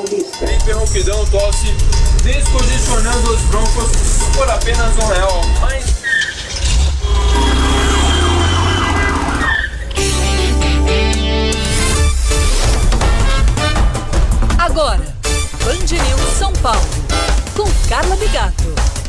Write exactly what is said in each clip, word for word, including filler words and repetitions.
Paulista. Interrompidão, tosse, descongestionando os broncos por apenas um real. Mas... Agora, Band News São Paulo, com Carla Bigato.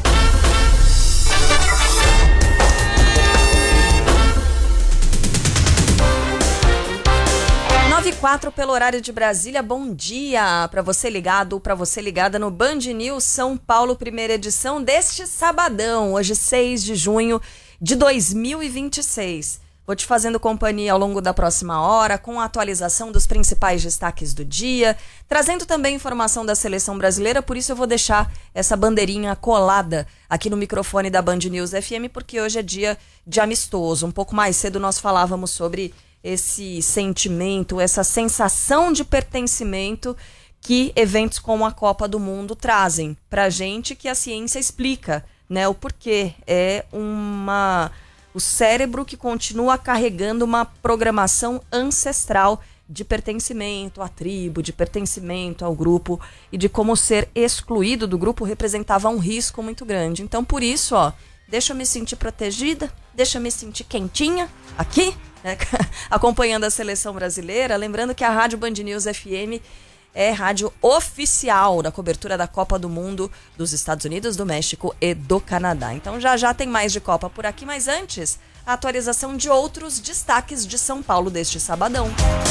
nove e quatro pelo horário de Brasília. Bom dia para você ligado, para você ligada no Band News São Paulo, primeira edição deste sabadão, hoje seis de junho de dois mil e vinte e seis. Vou te fazendo companhia ao longo da próxima hora, com a atualização dos principais destaques do dia, trazendo também informação da seleção brasileira, por isso eu vou deixar essa bandeirinha colada aqui no microfone da Band News F M, porque hoje é dia de amistoso. Um pouco mais cedo nós falávamos sobre esse sentimento, essa sensação de pertencimento que eventos como a Copa do Mundo trazem pra gente, que a ciência explica, né, o porquê. É uma... o cérebro que continua carregando uma programação ancestral de pertencimento à tribo, de pertencimento ao grupo, e de como ser excluído do grupo representava um risco muito grande. Então, por isso, ó, deixa eu me sentir protegida, deixa eu me sentir quentinha aqui, né, acompanhando a seleção brasileira. Lembrando que a Rádio Band News F M é rádio oficial da cobertura da Copa do Mundo dos Estados Unidos, do México e do Canadá. Então já já tem mais de Copa por aqui, mas antes, a atualização de outros destaques de São Paulo deste sabadão.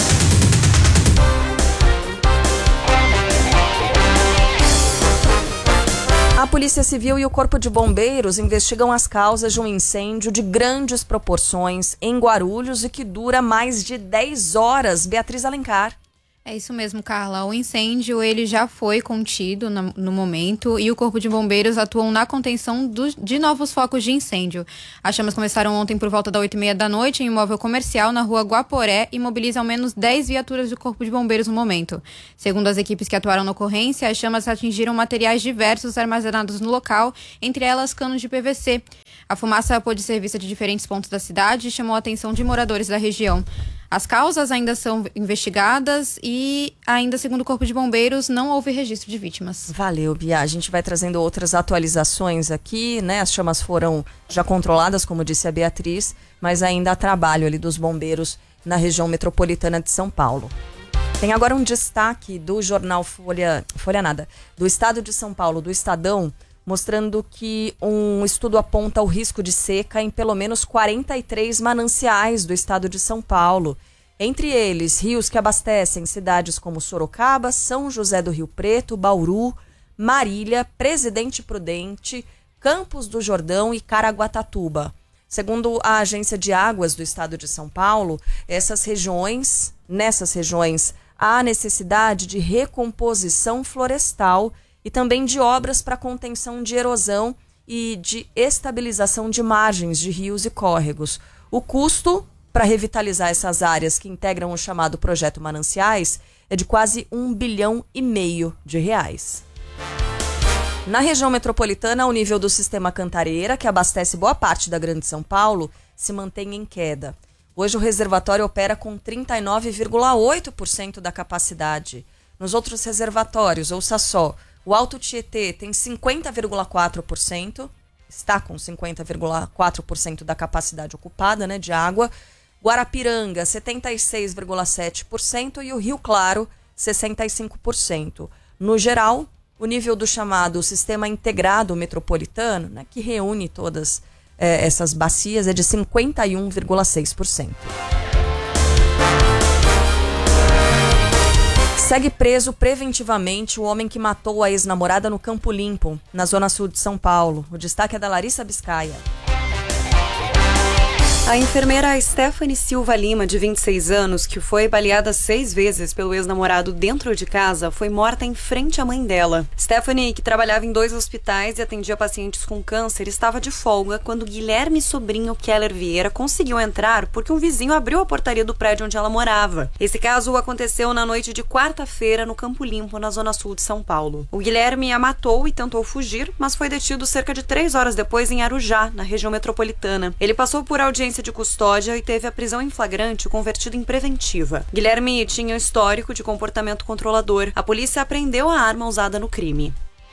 A Polícia Civil e o Corpo de Bombeiros investigam as causas de um incêndio de grandes proporções em Guarulhos e que dura mais de dez horas. Beatriz Alencar. É isso mesmo, Carla. O incêndio ele já foi contido no, no momento e o Corpo de Bombeiros atuam na contenção do, de novos focos de incêndio. As chamas começaram ontem por volta das oito e meia da noite em um imóvel comercial na rua Guaporé e mobilizam ao menos dez viaturas do Corpo de Bombeiros no momento. Segundo as equipes que atuaram na ocorrência, as chamas atingiram materiais diversos armazenados no local, entre elas canos de P V C. A fumaça pôde ser vista de diferentes pontos da cidade e chamou a atenção de moradores da região. As causas ainda são investigadas e ainda, segundo o Corpo de Bombeiros, não houve registro de vítimas. Valeu, Bia. A gente vai trazendo outras atualizações aqui, né? As chamas foram já controladas, como disse a Beatriz, mas ainda há trabalho ali dos bombeiros na região metropolitana de São Paulo. Tem agora um destaque do jornal Folha, Folha Nada, do Estado de São Paulo, do Estadão, mostrando que um estudo aponta o risco de seca em pelo menos quarenta e três mananciais do estado de São Paulo. Entre eles, rios que abastecem cidades como Sorocaba, São José do Rio Preto, Bauru, Marília, Presidente Prudente, Campos do Jordão e Caraguatatuba. Segundo a Agência de Águas do estado de São Paulo, essas regiões, nessas regiões, há necessidade de recomposição florestal e também de obras para contenção de erosão e de estabilização de margens de rios e córregos. O custo para revitalizar essas áreas que integram o chamado Projeto Mananciais é de quase um bilhão e meio de reais. Na região metropolitana, o nível do sistema Cantareira, que abastece boa parte da Grande São Paulo, se mantém em queda. Hoje o reservatório opera com trinta e nove vírgula oito por cento da capacidade. Nos outros reservatórios, ouça só, o Alto Tietê tem cinquenta vírgula quatro por cento, está com cinquenta vírgula quatro por cento da capacidade ocupada, né, de água. Guarapiranga, setenta e seis vírgula sete por cento e o Rio Claro, sessenta e cinco por cento. No geral, o nível do chamado Sistema Integrado Metropolitano, né, que reúne todas eh, essas bacias, é de cinquenta e um vírgula seis por cento. Segue preso preventivamente o homem que matou a ex-namorada no Campo Limpo, na zona sul de São Paulo. O destaque é da Larissa Biscaia. A enfermeira Stephanie Silva Lima, de vinte e seis anos, que foi baleada seis vezes pelo ex-namorado dentro de casa, foi morta em frente à mãe dela. Stephanie, que trabalhava em dois hospitais e atendia pacientes com câncer, estava de folga quando Guilherme Sobrinho Keller Vieira conseguiu entrar porque um vizinho abriu a portaria do prédio onde ela morava. Esse caso aconteceu na noite de quarta-feira no Campo Limpo, na zona sul de São Paulo. O Guilherme a matou e tentou fugir, mas foi detido cerca de três horas depois em Arujá, na região metropolitana. Ele passou por audiência audiência de custódia e teve a prisão em flagrante convertida em preventiva. Guilherme tinha histórico de comportamento controlador. A polícia apreendeu a arma usada no crime.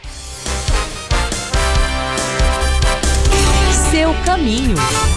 Seu caminho.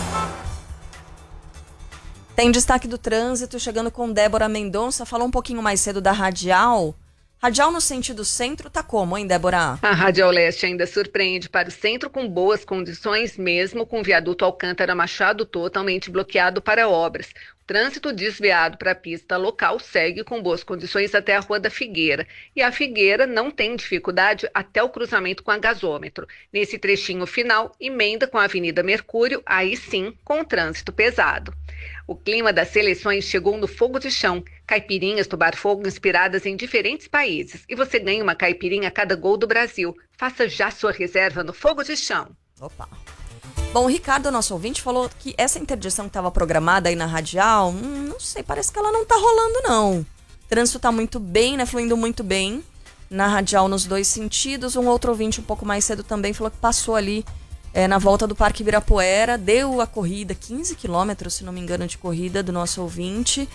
Tem destaque do trânsito, chegando com Débora Mendonça. Falou um pouquinho mais cedo da Radial. Radial no sentido centro tá como, hein, Débora? A Radial Leste ainda surpreende para o centro com boas condições, mesmo com o viaduto Alcântara Machado totalmente bloqueado para obras. O trânsito desviado para a pista local segue com boas condições até a Rua da Figueira. E a Figueira não tem dificuldade até o cruzamento com a Gasômetro. Nesse trechinho final, emenda com a Avenida Mercúrio, aí sim, com trânsito pesado. O clima das seleções chegou no fogo de chão. Caipirinhas do Bar Fogo inspiradas em diferentes países. E você ganha uma caipirinha a cada gol do Brasil. Faça já sua reserva no Fogo de Chão. Opa! Bom, o Ricardo, nosso ouvinte, falou que essa interdição que estava programada aí na Radial, hum, não sei, parece que ela não tá rolando, não. O trânsito tá muito bem, né? Fluindo muito bem na Radial nos dois sentidos. Um outro ouvinte um pouco mais cedo também falou que passou ali é, na volta do Parque Ibirapuera, deu a corrida, quinze quilômetros, se não me engano, de corrida do nosso ouvinte,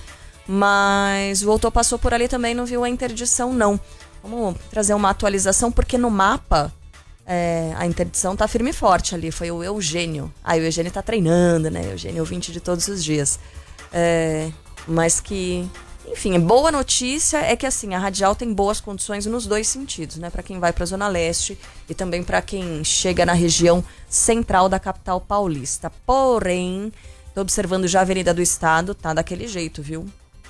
mas voltou, passou por ali também, não viu a interdição, não. Vamos trazer uma atualização, porque no mapa é, a interdição tá firme e forte ali, foi o Eugênio. Ah, o Eugênio tá treinando, né? Eugênio ouvinte de todos os dias. É, mas que, enfim, boa notícia é que assim, a Radial tem boas condições nos dois sentidos, né? Para quem vai para a Zona Leste e também para quem chega na região central da capital paulista. Porém, tô observando já a Avenida do Estado, tá daquele jeito, viu?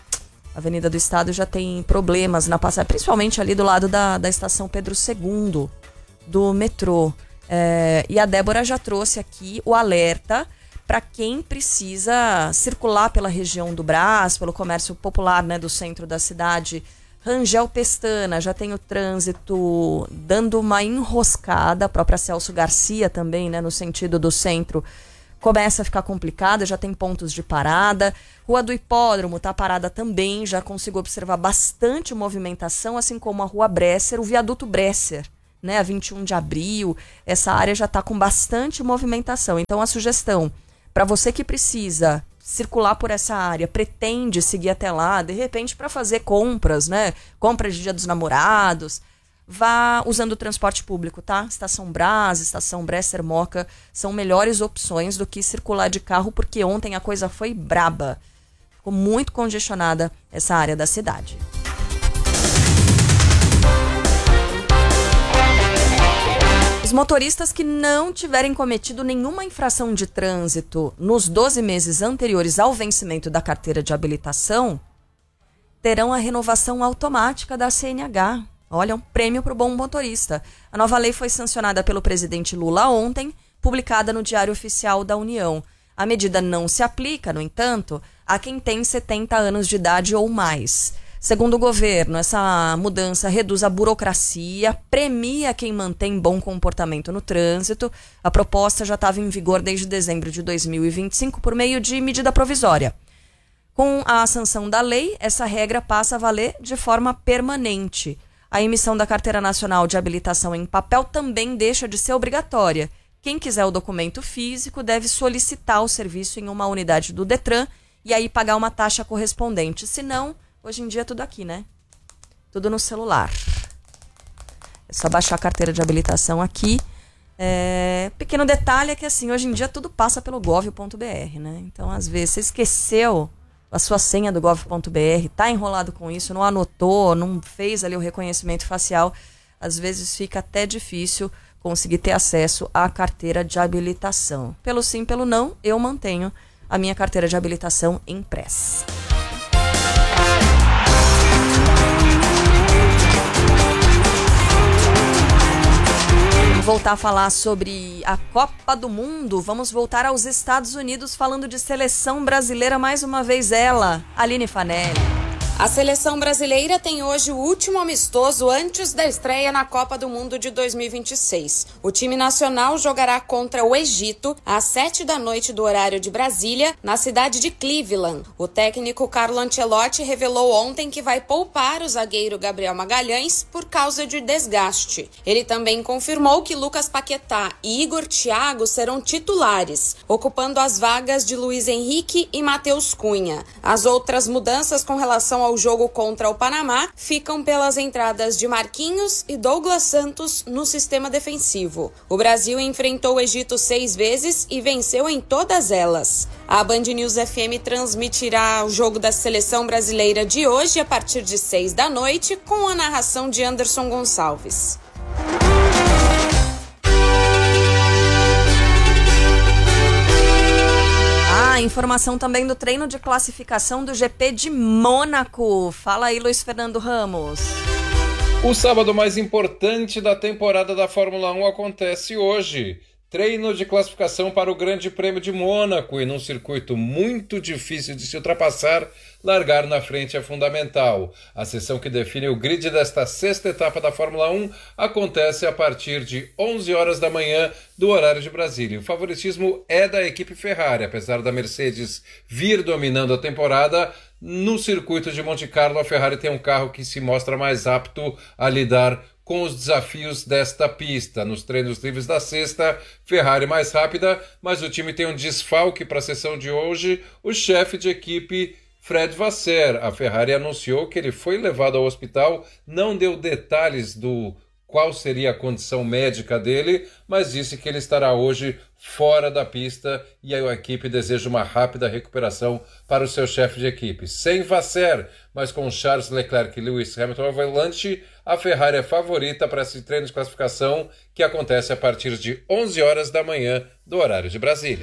A Avenida do Estado já tem problemas na passagem, principalmente ali do lado da, da estação Pedro segundo do metrô. É, e a Débora já trouxe aqui o alerta para quem precisa circular pela região do Brás, pelo comércio popular, né, do centro da cidade. Rangel Pestana, já tem o trânsito dando uma enroscada, a própria Celso Garcia também, né, no sentido do centro, começa a ficar complicada, já tem pontos de parada. Rua do Hipódromo tá parada também, já consigo observar bastante movimentação, assim como a Rua Bresser, o viaduto Bresser, né, a vinte e um de abril, essa área já tá com bastante movimentação. Então a sugestão para você que precisa circular por essa área, pretende seguir até lá, de repente para fazer compras, né? Compras de Dia dos Namorados, vá usando o transporte público, tá? Estação Brás, Estação Bresser Moca são melhores opções do que circular de carro, porque ontem a coisa foi braba. Ficou muito congestionada essa área da cidade. Os motoristas que não tiverem cometido nenhuma infração de trânsito nos doze meses anteriores ao vencimento da carteira de habilitação terão a renovação automática da C N H. Olha, um prêmio para o bom motorista. A nova lei foi sancionada pelo presidente Lula ontem, publicada no Diário Oficial da União. A medida não se aplica, no entanto, a quem tem setenta anos de idade ou mais. Segundo o governo, essa mudança reduz a burocracia, premia quem mantém bom comportamento no trânsito. A proposta já estava em vigor desde dezembro de dois mil e vinte e cinco por meio de medida provisória. Com a sanção da lei, essa regra passa a valer de forma permanente. A emissão da Carteira Nacional de Habilitação em papel também deixa de ser obrigatória. Quem quiser o documento físico deve solicitar o serviço em uma unidade do Detran e aí pagar uma taxa correspondente. Se não, hoje em dia é tudo aqui, né? Tudo no celular. É só baixar a carteira de habilitação aqui. É... Pequeno detalhe é que assim, hoje em dia tudo passa pelo gov ponto br, né? Então, às vezes, você esqueceu a sua senha do gov ponto br, tá enrolado com isso, não anotou, não fez ali o reconhecimento facial, às vezes fica até difícil conseguir ter acesso à carteira de habilitação. Pelo sim, pelo não, eu mantenho a minha carteira de habilitação impressa. Voltar a falar sobre a Copa do Mundo, vamos voltar aos Estados Unidos falando de seleção brasileira, mais uma vez ela, Aline Fanelli. A seleção brasileira tem hoje o último amistoso antes da estreia na Copa do Mundo de dois mil e vinte e seis. O time nacional jogará contra o Egito às sete da noite do horário de Brasília, na cidade de Cleveland. O técnico Carlo Ancelotti revelou ontem que vai poupar o zagueiro Gabriel Magalhães por causa de desgaste. Ele também confirmou que Lucas Paquetá e Igor Thiago serão titulares, ocupando as vagas de Luiz Henrique e Matheus Cunha. As outras mudanças com relação ao O jogo contra o Panamá ficam pelas entradas de Marquinhos e Douglas Santos no sistema defensivo. O Brasil enfrentou o Egito seis vezes e venceu em todas elas. A Band News F M transmitirá o jogo da seleção brasileira de hoje a partir de seis da noite com a narração de Anderson Gonçalves. Informação também do treino de classificação do G P de Mônaco. Fala aí, Luiz Fernando Ramos. O sábado mais importante da temporada da Fórmula um acontece hoje. Treino de classificação para o Grande Prêmio de Mônaco e num circuito muito difícil de se ultrapassar, largar na frente é fundamental. A sessão que define o grid desta sexta etapa da Fórmula um acontece a partir de onze horas da manhã do horário de Brasília. O favoritismo é da equipe Ferrari, apesar da Mercedes vir dominando a temporada. No circuito de Monte Carlo, a Ferrari tem um carro que se mostra mais apto a lidar com os desafios desta pista. Nos treinos livres da sexta, Ferrari mais rápida, mas o time tem um desfalque para a sessão de hoje, o chefe de equipe Fred Vasseur. A Ferrari anunciou que ele foi levado ao hospital, não deu detalhes do qual seria a condição médica dele, mas disse que ele estará hoje fora da pista e a equipe deseja uma rápida recuperação para o seu chefe de equipe. Sem Vasseur, mas com Charles Leclerc e Lewis Hamilton ao volante, a Ferrari é favorita para esse treino de classificação que acontece a partir de onze horas da manhã do horário de Brasília.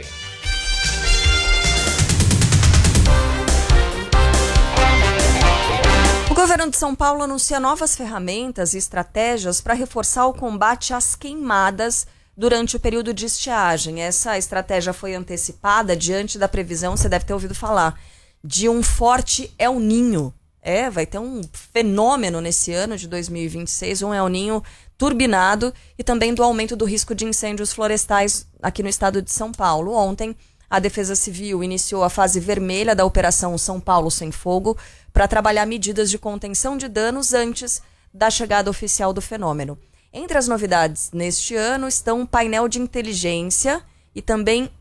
O governo de São Paulo anuncia novas ferramentas e estratégias para reforçar o combate às queimadas durante o período de estiagem. Essa estratégia foi antecipada diante da previsão, você deve ter ouvido falar, de um forte El Niño. É, vai ter um fenômeno nesse ano de dois mil e vinte e seis, um El Niño turbinado e também do aumento do risco de incêndios florestais aqui no estado de São Paulo. Ontem, a Defesa Civil iniciou a fase vermelha da Operação São Paulo Sem Fogo para trabalhar medidas de contenção de danos antes da chegada oficial do fenômeno. Entre as novidades neste ano estão um painel de inteligência e também